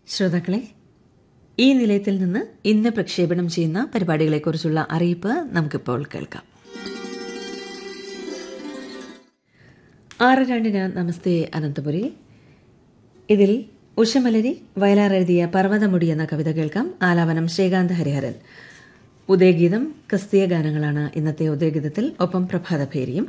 ശ്രോതാക്കളെ, ഈ നിലയത്തിൽ നിന്ന് ഇന്ന് പ്രക്ഷേപണം ചെയ്യുന്ന പരിപാടികളെക്കുറിച്ചുള്ള അറിയിപ്പ് നമുക്കിപ്പോൾ കേൾക്കാം. 6:02 നമസ്തേ അനന്തപുരി. ഇതിൽ ഉഷമലരി വയലാർ എഴുതിയ പർവ്വതമുടി എന്ന കവിത കേൾക്കാം. ആലാപനം ശ്രീകാന്ത് ഹരിഹരൻ. ഉദയഗീതം ക്രിസ്തീയ ഗാനങ്ങളാണ് ഇന്നത്തെ ഉദയഗീതത്തിൽ. ഒപ്പം പ്രഭാതഭേരിയും.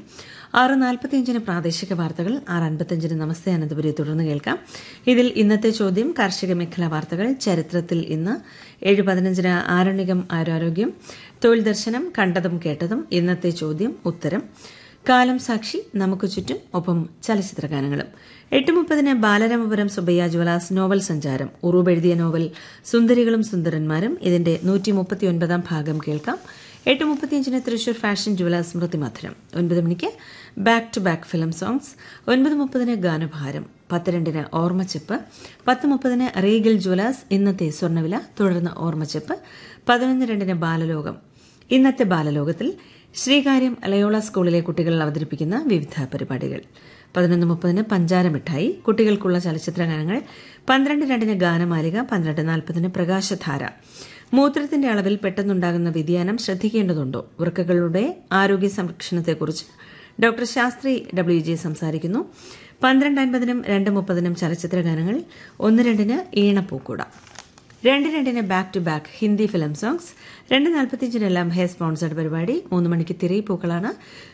6:45 പ്രാദേശിക വാർത്തകൾ. 6:55 നമസ്തേ അനന്തപുരി തുടർന്ന് കേൾക്കാം. ഇതിൽ ഇന്നത്തെ ചോദ്യം, കാർഷിക മേഖലാ വാർത്തകൾ, ചരിത്രത്തിൽ ഇന്ന്. 7:15 ആരോണികം ആരോഗ്യം, തൊഴിൽ ദർശനം, കണ്ടതും കേട്ടതും, ഇന്നത്തെ ചോദ്യം ഉത്തരം, കാലം സാക്ഷി, നമുക്ക് ചുറ്റും, ഒപ്പം ചലച്ചിത്ര ഗാനങ്ങളും. 8:30 ബാലരാമപുരം സുബയ്യ ജ്വലാസ് നോവൽ സഞ്ചാരം. ഉറൂബ് എഴുതിയ നോവൽ സുന്ദരികളും സുന്ദരന്മാരും, ഇതിന്റെ 139 ഭാഗം കേൾക്കാം. 8:35 തൃശൂർ ഫാഷൻ ജ്വലാസ് സ്മൃതി മധുരം. 9 മണിക്ക് back to back film songs. 9:30 ഗാനഭാരം. 10:02 Ormacheppu. 10:30 Regal ജ്വലാസ് ഇന്നത്തെ സ്വർണ്ണവില, തുടർന്ന് ഓർമ്മച്ചെപ്പ്. 11:02 ബാലലോകം. ഇന്നത്തെ ബാലലോകത്തിൽ ശ്രീകാര്യം ലയോള സ്കൂളിലെ കുട്ടികൾ അവതരിപ്പിക്കുന്ന വിവിധ പരിപാടികൾ. 11:30 പഞ്ചാരമിഠായി, കുട്ടികൾക്കുള്ള ചലച്ചിത്ര ഗാനങ്ങൾ. 12:02 ഗാനമാലിക. 12:40 പ്രകാശധാര. മൂത്രത്തിന്റെ അളവിൽ പെട്ടെന്നുണ്ടാകുന്ന വ്യതിയാനം ശ്രദ്ധിക്കേണ്ടതുണ്ടോ? വൃക്കകളുടെ ആരോഗ്യ സംരക്ഷണത്തെക്കുറിച്ച് ഡോക്ടർ ശാസ്ത്രി WJ സംസാരിക്കുന്നു. 12:50 2:30 ചലച്ചിത്ര ഗാനങ്ങൾ. 1:02 ഈണപ്പൂക്കൂട. 2:02 back to back Hindi film songs. 2:45 ലംഹെ sponsored പരിപാടി. 3 മണിക്ക് തിരയിപ്പൂക്കളാണ്.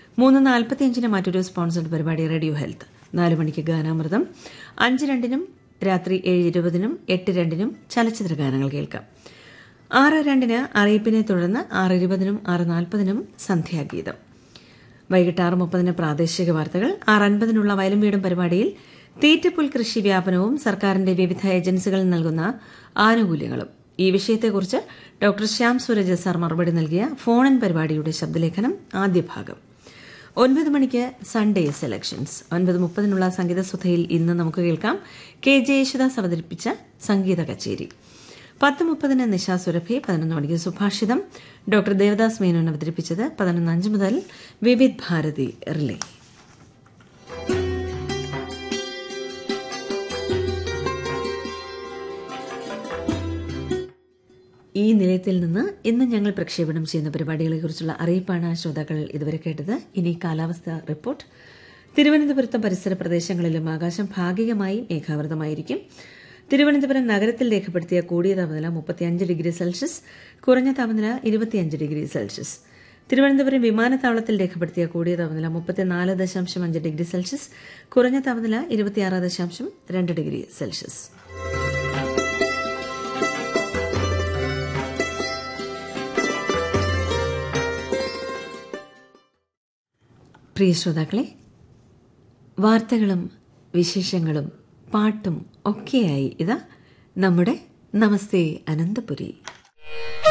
3:45 മറ്റൊരു സ്പോൺസർഡ് പരിപാടി റേഡിയോ ഹെൽത്ത്. 4 മണിക്ക് ഗാനാമൃതം. 5:02 രാത്രി 7:20 8:02 ചലച്ചിത്ര ഗാനങ്ങൾ കേൾക്കാം. 6:02 അറിയിപ്പിനെ തുടർന്ന് 6:20 6:40 സന്ധ്യാഗീതം. വൈകിട്ട് 6:30 പ്രാദേശിക വാർത്തകൾ. 6:50 വയലും വീടും പരിപാടിയിൽ തീറ്റപ്പുൽ കൃഷി വ്യാപനവും സർക്കാരിന്റെ വിവിധ ഏജൻസികൾ നൽകുന്ന ആനുകൂല്യങ്ങളും, ഈ വിഷയത്തെക്കുറിച്ച് ഡോക്ടർ ശ്യാം സൂരജ് സാർ മറുപടി നൽകിയ ഫോൺ ഇൻ പരിപാടിയുടെ ശബ്ദലേഖനം ആദ്യ ഭാഗം. 9 മണിക്ക് സൺഡേ സെലക്ഷൻസ്. 9:30 സംഗീതസുധയിൽ ഇന്ന് നമുക്ക് കേൾക്കാം KJ യേശുദാസ് അവതരിപ്പിച്ച സംഗീത കച്ചേരി. 10:30 നിശാ സുരഭി. 11 മണിക്ക് സുഭാഷിതം, ഡോക്ടർ ദേവദാസ് മേനോൻ അവതരിപ്പിച്ചത്. 11:05 മുതൽ വിവിധ് ഭാരതി റിലേ. ഈ നിലയത്തിൽ നിന്ന് ഇന്ന് ഞങ്ങൾ പ്രക്ഷേപണം ചെയ്യുന്ന പരിപാടികളെക്കുറിച്ചുള്ള അറിയിപ്പാണ് ശ്രോതാക്കൾ ഇതുവരെ കേട്ടത്. ഇനി കാലാവസ്ഥ റിപ്പോർട്ട്. തിരുവനന്തപുരത്തും പരിസര പ്രദേശങ്ങളിലും ആകാശം ഭാഗികമായി മേഘാവൃതമായിരിക്കും. തിരുവനന്തപുരം നഗരത്തിൽ രേഖപ്പെടുത്തിയ കൂടിയ താപനില 35 ഡിഗ്രി സെൽഷ്യസ്, കുറഞ്ഞ താപനില 25 ഡിഗ്രി സെൽഷ്യസ്. തിരുവനന്തപുരം വിമാനത്താവളത്തിൽ രേഖപ്പെടുത്തിയ കൂടിയ താപനില 34.5 ഡിഗ്രി സെൽഷ്യസ്, കുറഞ്ഞ താപനില 26.2 ഡിഗ്രി സെൽഷ്യസ്. പ്രിയ ശ്രോതാക്കളെ, വാർത്തകളും വിശേഷങ്ങളും പാട്ടും ഒക്കെയായി ഇതാ നമ്മുടെ നമസ്തേ അനന്തപുരി.